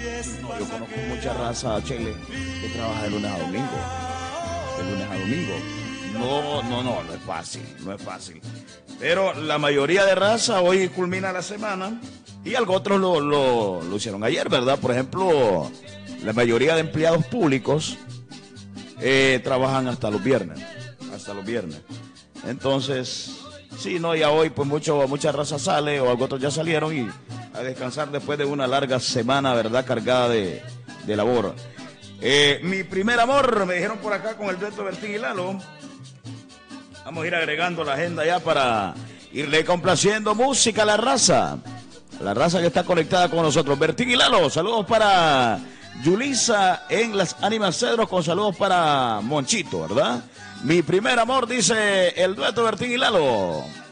No, yo conozco mucha raza, Chele, que trabaja de lunes a domingo. De lunes a domingo. No es fácil, no es fácil. Pero la mayoría de raza hoy culmina la semana y algo otros lo hicieron ayer, ¿verdad? Por ejemplo, la mayoría de empleados públicos trabajan hasta los viernes. Hasta los viernes. Entonces, sí, no, ya hoy pues mucha raza sale o algo otros ya salieron y a descansar después de una larga semana, ¿verdad? Cargada de labor. Mi primer amor, me dijeron por acá con el dueto de Bertín y Lalo. Vamos a ir agregando la agenda ya para irle complaciendo música a la raza que está conectada con nosotros. Bertín y Lalo, saludos para Yulisa en Las Ánimas Cedros, con saludos para Monchito, ¿verdad? Mi primer amor, dice el dueto Bertín y Lalo.